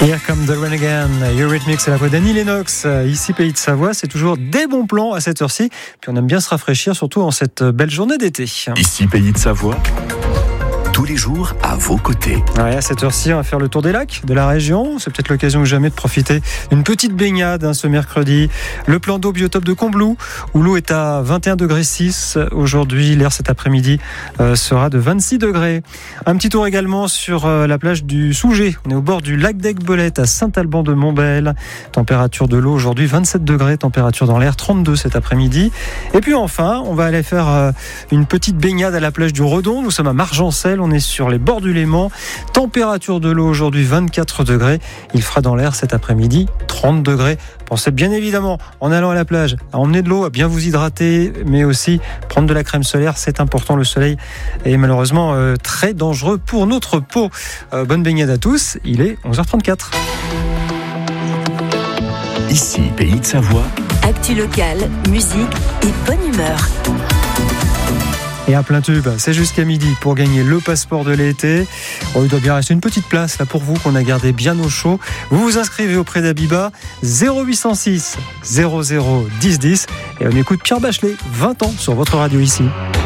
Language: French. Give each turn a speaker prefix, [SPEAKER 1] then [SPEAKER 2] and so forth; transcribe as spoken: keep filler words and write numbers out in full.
[SPEAKER 1] Here Come the Rain Again, Eurythmics, c'est la voix d'Annie Lennox. Ici, Pays de Savoie, c'est toujours des bons plans à cette heure-ci. Puis on aime bien se rafraîchir, surtout en cette belle journée d'été.
[SPEAKER 2] Ici, Pays de Savoie, tous les jours à vos côtés.
[SPEAKER 1] Ouais, à cette heure-ci, on va faire le tour des lacs de la région. C'est peut-être l'occasion que jamais de profiter d'une petite baignade hein, ce mercredi. Le plan d'eau biotope de Combloux, où l'eau est à vingt et un degrés six. Aujourd'hui, l'air cet après-midi euh, sera de vingt-six degrés. Un petit tour également sur euh, la plage du Souget. On est au bord du lac d'Aiguebelette à Saint-Alban-de-Montbel. Température de l'eau aujourd'hui vingt-sept degrés, température dans l'air trente-deux cet après-midi. Et puis enfin, on va aller faire euh, une petite baignade à la plage du Redon. Nous sommes à Margencel. On est sur les bords du Léman. Température de l'eau aujourd'hui vingt-quatre degrés. Il fera dans l'air cet après-midi trente degrés. Pensez bien évidemment, en allant à la plage, à emmener de l'eau, à bien vous hydrater, mais aussi prendre de la crème solaire. C'est important, le soleil est malheureusement euh, très dangereux pour notre peau. Euh, bonne baignade à tous. Il est onze heures trente-quatre.
[SPEAKER 2] Ici, Pays de Savoie.
[SPEAKER 3] Actu locale, musique et bonne humeur.
[SPEAKER 1] Et à plein tube, c'est jusqu'à midi pour gagner le passeport de l'été. Oh, il doit bien rester une petite place là pour vous qu'on a gardé bien au chaud. Vous vous inscrivez auprès d'Abiba, zéro huit cent six zéro zéro dix dix et on écoute Pierre Bachelet, vingt ans sur votre radio ici.